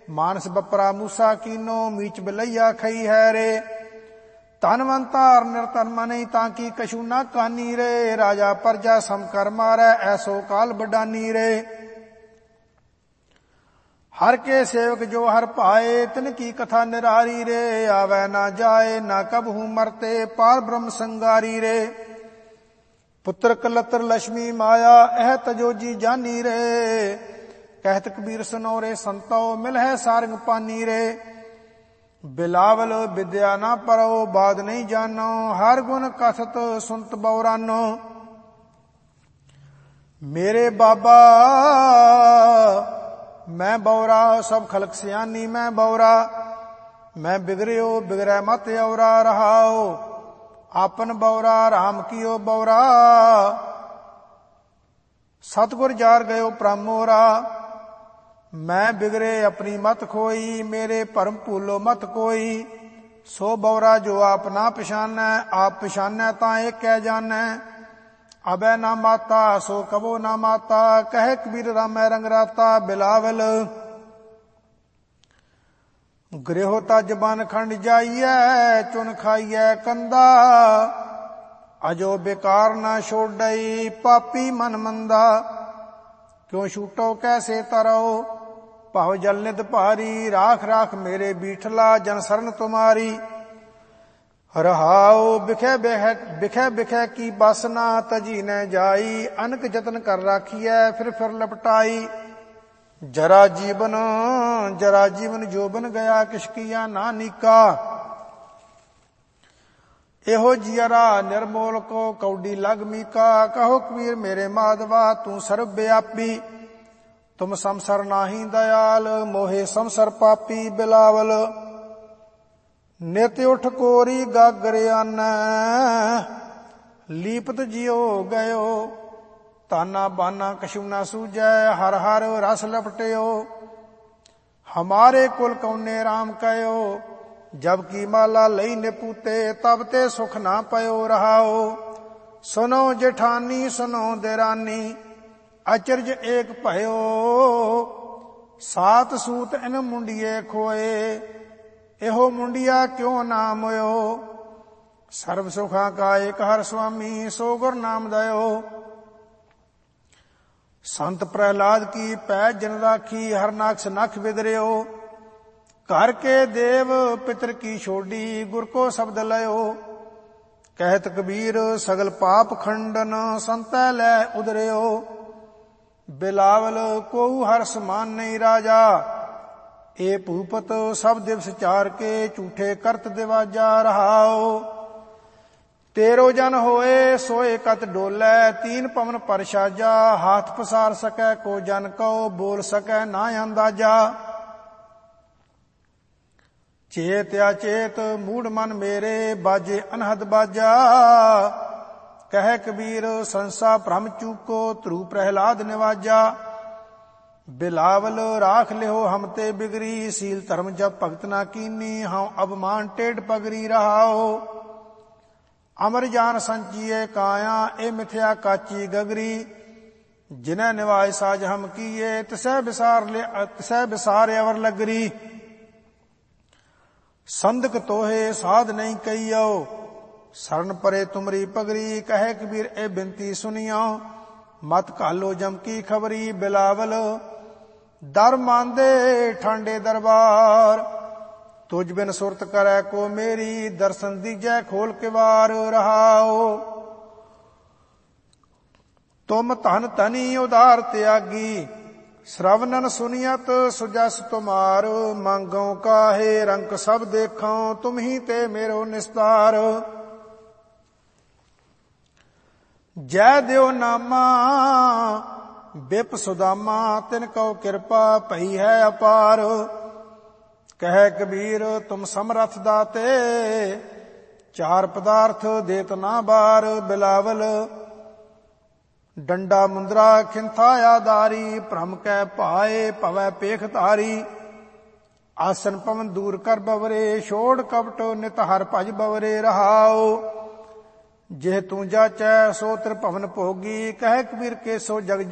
मानस बपरा मूसा कीनो, मीच बिलैया खई है रे। धनवंतार निरतन मनी, ताकि कछु न कानी रे। राजा प्रजा सम कर मारै, ऐसो काल बडानी रे। हर के सेवक जो हर पाए, तिनकी कथा निरारी रे। आवे ना जाए ना कबहू मरते, पार ब्रह्म संगारी रे। पुत्र कलत्र लक्ष्मी माया, एह तजोजी जानी रे। कहत कबीर सुनो रे संतो, मिल है सारंग पानी रे। बिलावल विद्या ना परो, बात नहीं जानो। हर गुण कथत सुनत बौरानो। मेरे बाबा मैं बौरा, सब खलक सियानी मैं बौरा। मैं बिगड़ियो बिगड़ै मत औरा, रहाओ आपन बौरा राम कियो बौरा। सतगुर जार गयो प्रमोरा। मैं बिगड़े अपनी मत खोई, मेरे परम भूलो मत कोई। सो बौरा जो आप ना पछानै, आप पछानै तां एक कह जानै। अबै ना माता सो कबो ना माता, कहे कबीर रामै रंग राता। बिलावल गृह तज बन खंड जाइयै, चुन खाइयै कंदा। अजो बेकार ना छोड़ई, पापी मन मंदा। क्यों छूटो कैसे तरो, भाव जल नित भारी। राख राख मेरे बीठला, जन शरण तुम्हारी। रहाओ बिखे बिखे की बसना, तजी न जाई। अनक जतन कर राखिए, फिर लपटाई। जरा जीवन जोबन गया, किसकिया ना नीका। एहो जियरा निर्मोल को, कौडी लग मीका। कहो कबीर मेरे माधवा, तू सर्व व्यापी। तुम समसर नाही दयाल, मोहे समसर पापी। बिलावल नित उठ कोरी गागर आनै, लीपत जियो गयो। ताना बाना कछु न सूझै, हर हर रस लपटियो। हमारे कुल कौने राम कयो, जबकि माला लई निपूते। तब ते सुख ना पयो, रहाओ सुनो जेठानी सुनो देरानी। अचरज एक भयो, सात सूत इन मुंडिये खोए। एहो मुंडिया क्यों ना मोयो, सर्व सुखा का एक हर स्वामी। सो गुर नाम दयो। संत प्रहलाद की पैज जन राखी, हर नाक्ष नख बिदरियो। घर के देव पितर की छोड़ी, गुर को शब्द लयो। कहत कबीर सगल पाप खंडन, संतै लै उदरियो। बिलावल को हर समान नहीं राजा, ए भूपत सब दिवस चार के। झूठे करत दिवाजा, रहाओ तेरो जन होए, सोए कत डोलै। तीन पवन पर साजा, हाथ पसार सकै को जन को। बोल सकै ना अंदाजा। चेत अचेत मूढ़ मन मेरे, बाजे अनहद बाजा। कह कबीर संसा भ्रम चूको, ध्रुव प्रहलाद निवाजा। बिलावल राख लिहो हम ते बिगरी, सील धर्म जब भगत ना कीनी। हाँ अबमान टेढ़ पगरी, रहाओ अमर जान संचिए काया। ए मिथ्या काची गगरी, जिन्हें निवाय साज हम किए। तिसै बिसार अवर लगरी। संदक तोहे साध नहीं कहियो, शरण परे तुमरी पगरी। कहे कबीर ए बिनती सुनियो, मत कालो जम की खबरी। बिलावल दर मांदे ठांडे दरबार, तुझ बिन सुरत करे को मेरी। दर्शन दीजै खोल के वार, रहाओ तुम धन धनी उदार त्यागी। श्रवणन सुनियत सुजस तुमार। मांगो काहे रंक सब देखो, तुम ही ते मेरो निस्तार। जय देव नामा बिप सुदामा, तिनको कृपा पई है अपार। कह कबीर तुम समरथ दाते, चार पदार्थ देत ना बार। बिलावल डंडा मुंदरा खिंथा आदारी, भ्रम कै पाए भवै पेख धारी। आसन पवन दूर कर बवरे, छोड़ कपट नित हर भज बवरे। रहाओ जेह तू जाचै सो तिर भवन भोगी। कह कबीर के सो जग